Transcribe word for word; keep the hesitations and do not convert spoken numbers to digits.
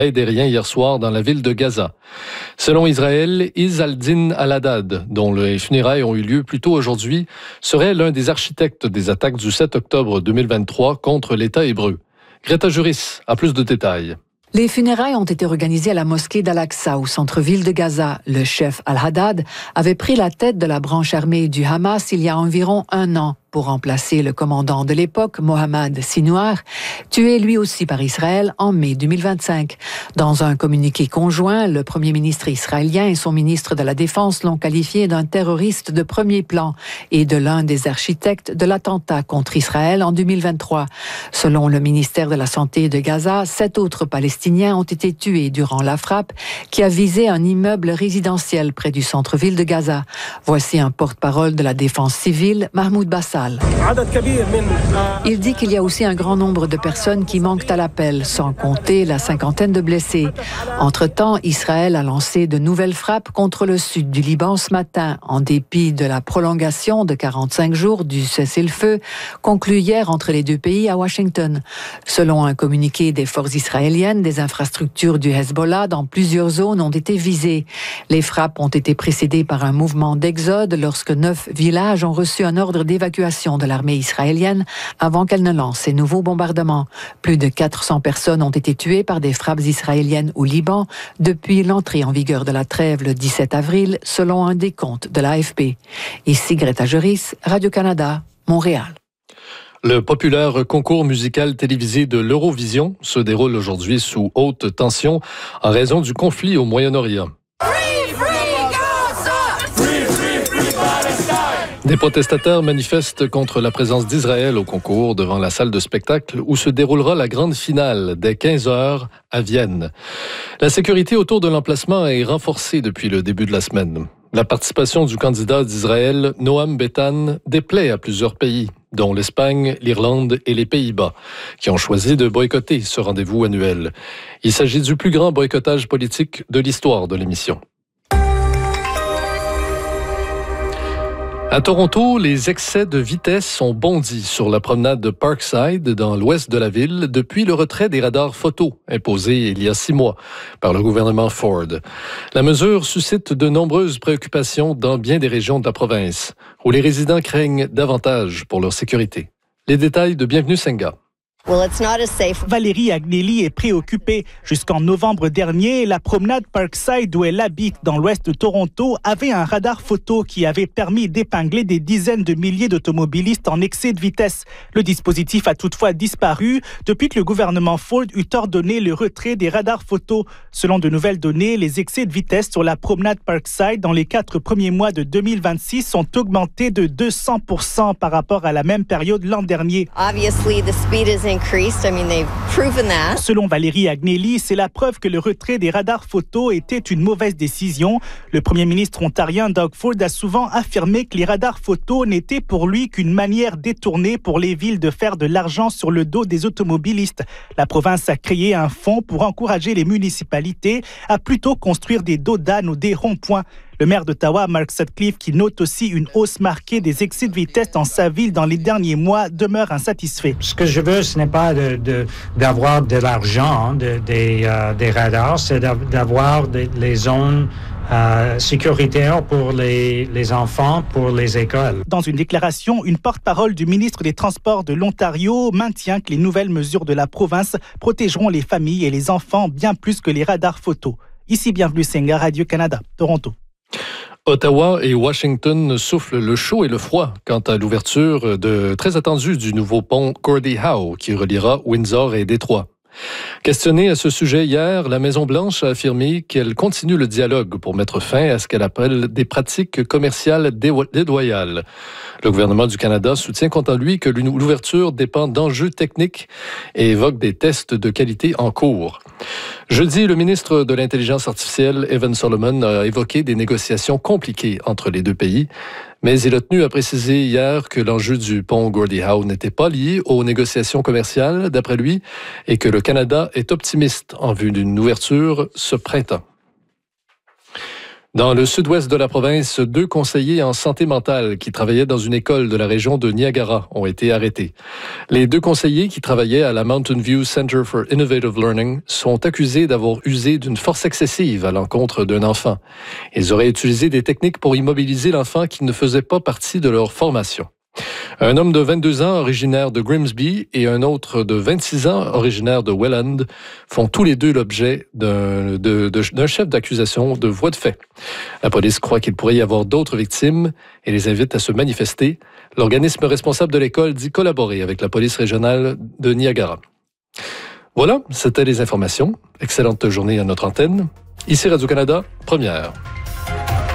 aériens hier soir dans la ville de Gaza. Selon Israël, Izz al-Din al-Haddad, dont les funérailles ont eu lieu plus tôt aujourd'hui, serait l'un des architectes des attaques du sept octobre deux mille vingt-trois contre l'État hébreu. Greta Juris a plus de détails. Les funérailles ont été organisées à la mosquée d'Al-Aqsa, au centre-ville de Gaza. Le chef al-Haddad avait pris la tête de la branche armée du Hamas il y a environ un an pour remplacer le commandant de l'époque, Mohammad Sinwar, tué lui aussi par Israël en mai deux mille vingt-cinq. Dans un communiqué conjoint, le premier ministre israélien et son ministre de la Défense l'ont qualifié d'un terroriste de premier plan et de l'un des architectes de l'attentat contre Israël en deux mille vingt-trois. Selon le ministère de la Santé de Gaza, sept autres Palestiniens ont été tués durant la frappe qui a visé un immeuble résidentiel près du centre-ville de Gaza. Voici un porte-parole de la défense civile, Mahmoud Bassal. Il dit qu'il y a aussi un grand nombre de personnes qui manquent à l'appel, sans compter la cinquantaine de blessés. Entre-temps, Israël a lancé de nouvelles frappes contre le sud du Liban ce matin, en dépit de la prolongation de quarante-cinq jours du cessez-le-feu conclu hier entre les deux pays à Washington. Selon un communiqué des forces israéliennes, des infrastructures du Hezbollah dans plusieurs zones ont été visées. Les frappes ont été précédées par un mouvement d'exode lorsque neuf villages ont reçu un ordre d'évacuation de l'armée israélienne avant qu'elle ne lance ses nouveaux bombardements. Plus de quatre cents personnes ont été tuées par des frappes israéliennes au Liban depuis l'entrée en vigueur de la trêve le dix-sept avril, selon un décompte de l'A F P. Ici Greta Juris, Radio-Canada, Montréal. Le populaire concours musical télévisé de l'Eurovision se déroule aujourd'hui sous haute tension en raison du conflit au Moyen-Orient. Des protestataires manifestent contre la présence d'Israël au concours devant la salle de spectacle où se déroulera la grande finale dès quinze heures à Vienne. La sécurité autour de l'emplacement est renforcée depuis le début de la semaine. La participation du candidat d'Israël, Noam Betan, déplaît à plusieurs pays, dont l'Espagne, l'Irlande et les Pays-Bas, qui ont choisi de boycotter ce rendez-vous annuel. Il s'agit du plus grand boycottage politique de l'histoire de l'émission. À Toronto, les excès de vitesse ont bondi sur la promenade de Parkside dans l'ouest de la ville depuis le retrait des radars photo imposés il y a six mois par le gouvernement Ford. La mesure suscite de nombreuses préoccupations dans bien des régions de la province où les résidents craignent davantage pour leur sécurité. Les détails de Bienvenue Senga. Well, it's not as safe. Valérie Agnelli est préoccupée. Jusqu'en novembre dernier, la promenade Parkside où elle habite dans l'ouest de Toronto avait un radar photo qui avait permis d'épingler des dizaines de milliers d'automobilistes en excès de vitesse. Le dispositif a toutefois disparu depuis que le gouvernement Ford eut ordonné le retrait des radars photo. Selon de nouvelles données, les excès de vitesse sur la promenade Parkside dans les quatre premiers mois de deux mille vingt-six ont augmenté de deux cents pour cent par rapport à la même période l'an dernier. Obviously, the speed is increased. I mean, they've proven that. Selon Valérie Agnelli, c'est la preuve que le retrait des radars photo était une mauvaise décision. Le premier ministre ontarien Doug Ford a souvent affirmé que les radars photo n'étaient pour lui qu'une manière détournée pour les villes de faire de l'argent sur le dos des automobilistes. La province a créé un fonds pour encourager les municipalités à plutôt construire des dos d'âne ou des ronds-points. Le maire d'Ottawa, Mark Sutcliffe, qui note aussi une hausse marquée des excès de vitesse dans sa ville dans les derniers mois, demeure insatisfait. Ce que je veux, ce n'est pas de, de, d'avoir de l'argent de, des, euh, des radars, c'est d'avoir des, les zones euh, sécuritaires pour les, les enfants, pour les écoles. Dans une déclaration, une porte-parole du ministre des Transports de l'Ontario maintient que les nouvelles mesures de la province protégeront les familles et les enfants bien plus que les radars photos. Ici, Bienvenue Senga, Radio-Canada, Toronto. Ottawa et Washington soufflent le chaud et le froid quant à l'ouverture de, très attendue du nouveau pont Gordie Howe qui reliera Windsor et Détroit. Questionnée à ce sujet hier, la Maison-Blanche a affirmé qu'elle continue le dialogue pour mettre fin à ce qu'elle appelle des pratiques commerciales déloyales. Le gouvernement du Canada soutient quant à lui que l'ouverture dépend d'enjeux techniques et évoque des tests de qualité en cours. Jeudi, le ministre de l'Intelligence artificielle, Evan Solomon, a évoqué des négociations compliquées entre les deux pays, mais il a tenu à préciser hier que l'enjeu du pont Gordie Howe n'était pas lié aux négociations commerciales, d'après lui, et que le Canada est optimiste en vue d'une ouverture ce printemps. Dans le sud-ouest de la province, deux conseillers en santé mentale qui travaillaient dans une école de la région de Niagara ont été arrêtés. Les deux conseillers qui travaillaient à la Mountain View Center for Innovative Learning sont accusés d'avoir usé d'une force excessive à l'encontre d'un enfant. Ils auraient utilisé des techniques pour immobiliser l'enfant qui ne faisait pas partie de leur formation. Un homme de vingt-deux ans, originaire de Grimsby, et un autre de vingt-six ans, originaire de Welland, font tous les deux l'objet d'un, de, de, d'un chef d'accusation de voie de fait. La police croit qu'il pourrait y avoir d'autres victimes et les invite à se manifester. L'organisme responsable de l'école dit collaborer avec la police régionale de Niagara. Voilà, c'était les informations. Excellente journée à notre antenne. Ici Radio-Canada, première.